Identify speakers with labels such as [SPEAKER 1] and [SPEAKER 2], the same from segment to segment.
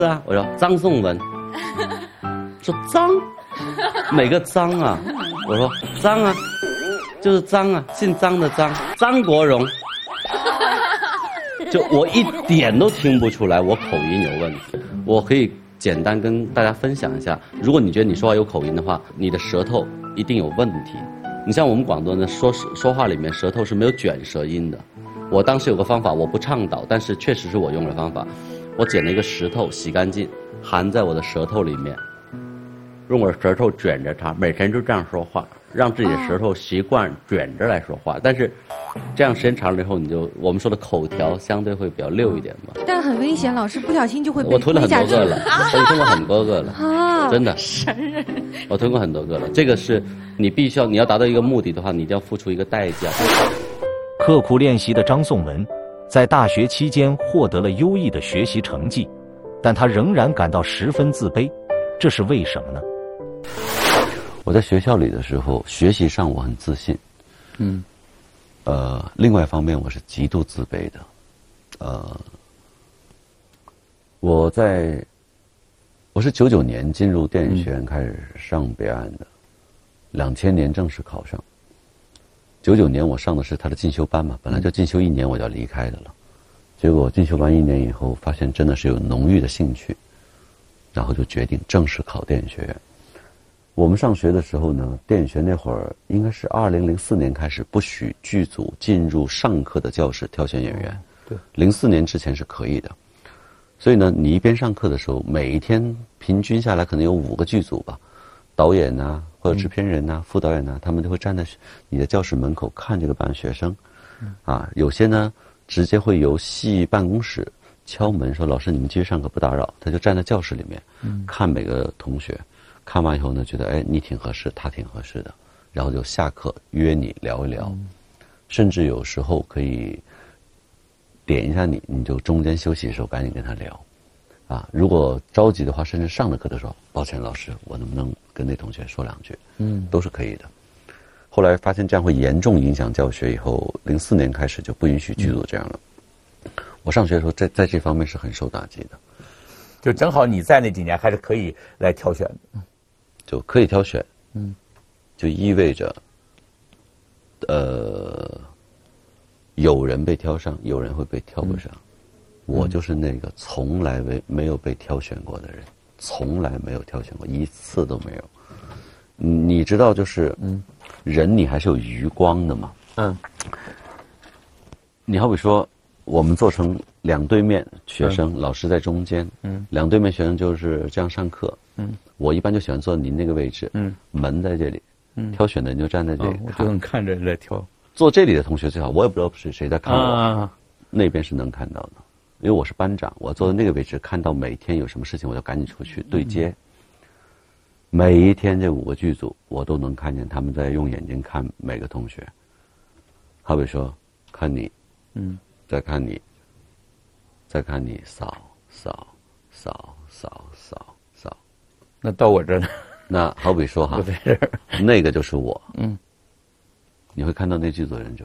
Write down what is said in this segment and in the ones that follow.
[SPEAKER 1] 啊，我说张颂文，说张，哪个张啊？我说张啊，就是张啊，姓张的张，张国荣。就我一点都听不出来我口音有问题。我可以简单跟大家分享一下，如果你觉得你说话有口音的话，你的舌头一定有问题。你像我们广东人说话里面舌头是没有卷舌音的。我当时有个方法，我不倡导，但是确实是我用的方法。我捡了一个石头，洗干净，含在我的舌头里面，用我的舌头卷着它，每天就这样说话，让自己的舌头习惯卷着来说话。但是这样时间长了以后，我们说的口条相对会比较溜一点嘛。
[SPEAKER 2] 但很危险，老师不小心就会被
[SPEAKER 1] 我吞了很多个了，我吞过很多个了
[SPEAKER 2] 啊，
[SPEAKER 1] 真的。
[SPEAKER 2] 神人，
[SPEAKER 1] 我吞过很多个了。这个是你要达到一个目的的话，你一定要付出一个代价。
[SPEAKER 3] 刻苦练习的张颂文，在大学期间获得了优异的学习成绩，但他仍然感到十分自卑，这是为什么呢？
[SPEAKER 1] 我在学校里的时候，学习上我很自信，另外一方面我是极度自卑的，我是99年进入电影学院开始上北岸的，2000年正式考上。99年我上的是他的进修班嘛，本来就进修1年我就要离开的了，结果进修完1年以后，发现真的是有浓郁的兴趣，然后就决定正式考电影学院。我们上学的时候呢，电影学那会儿应该是2004年开始不许剧组进入上课的教室挑选演员，对，04年之前是可以的。所以呢，你一边上课的时候，每一天平均下来可能有5个剧组吧，导演啊，或者制片人啊，副导演啊，他们就会站在你的教室门口看这个班学生，有些呢直接会由系办公室敲门说：“老师，你们继续上课，不打扰。”他就站在教室里面，看每个同学，看完以后呢，觉得哎你挺合适，他挺合适的，然后就下课约你聊一聊，甚至有时候可以点一下你就中间休息的时候赶紧跟他聊。如果着急的话，甚至上了课的时候，抱歉老师，我能不能跟那同学说2句？都是可以的。后来发现这样会严重影响教学，以后04年开始就不允许剧组这样了。我上学的时候在这方面是很受打击的。
[SPEAKER 4] 就正好你在那几年还是可以来挑选的，
[SPEAKER 1] 就可以挑选，就意味着，有人被挑上，有人会被挑不上。我就是那个从来没有被挑选过的人，从来没有挑选过1次都没有。你知道，就是人你还是有余光的嘛。你好比说，我们做成2对面学生，老师在中间，2对面学生就是这样上课。我一般就喜欢坐你那个位置，门在这里，挑选的人就站在这里，
[SPEAKER 4] 我就能看着来挑。
[SPEAKER 1] 坐这里的同学最好，我也不知道是谁在看我，那边是能看到的。因为我是班长，我坐在那个位置，看到每天有什么事情，我就赶紧出去对接。每一天这5个剧组，我都能看见他们在用眼睛看每个同学。好比说，看你，再看你，再看你，扫。
[SPEAKER 4] 那到我这呢？
[SPEAKER 1] 那好比说哈，
[SPEAKER 4] 我在这儿，
[SPEAKER 1] 那个就是我。你会看到那剧组人就是。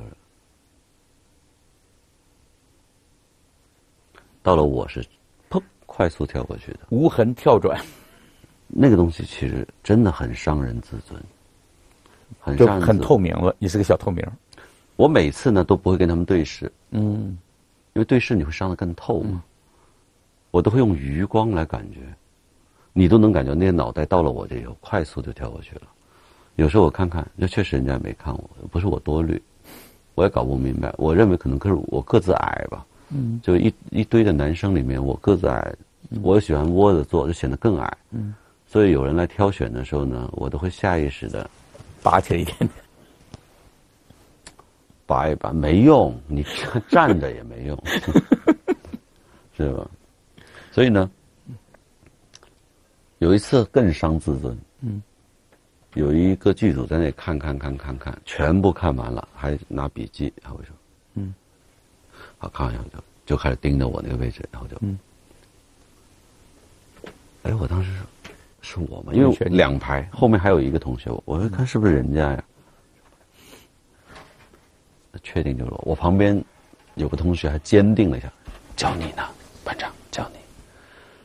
[SPEAKER 1] 到了我是，砰，快速跳过去的，
[SPEAKER 4] 无痕跳转。
[SPEAKER 1] 那个东西其实真的很伤人自尊，很
[SPEAKER 4] 就
[SPEAKER 1] 伤人自尊。
[SPEAKER 4] 很透明了，你是个小透明。
[SPEAKER 1] 我每次呢都不会跟他们对视，因为对视你会伤得更透嘛。我都会用余光来感觉，你都能感觉那个脑袋到了我这以后，快速就跳过去了。有时候我看看，就确实人家也没看我，不是我多虑，我也搞不明白。我认为可能是我个子矮吧。就一堆的男生里面，我个子矮，我喜欢窝着坐，就显得更矮。所以有人来挑选的时候呢，我都会下意识的
[SPEAKER 4] 拔起来一点点，
[SPEAKER 1] 拔一拔没用，你站着也没用，是吧？所以呢，有一次更伤自尊。有一个剧组在那里看，全部看完了，还拿笔记，然后说，好，看完以后就开始盯着我那个位置，然后就，我当时是我吗？因为2排后面还有一个同学，我就看是不是人家呀？确定就是我旁边有个同学还坚定了一下，叫你呢，